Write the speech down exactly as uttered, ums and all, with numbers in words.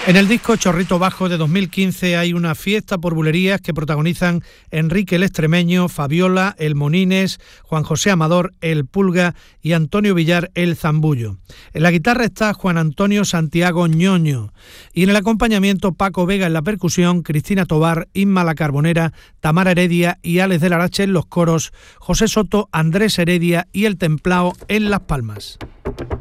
En el disco Chorrito Bajo de dos mil quince hay una fiesta por bulerías que protagonizan Enrique el Extremeño, Fabiola, el Monines, Juan José Amador, el Pulga y Antonio Villar, el Zambullo. En la guitarra está Juan Antonio Santiago Ñoño y en el acompañamiento Paco Vega en la percusión, Cristina Tobar, Inma la Carbonera, Tamara Heredia y Alex del Arache en los coros, José Soto, Andrés Heredia y el Templao en las palmas.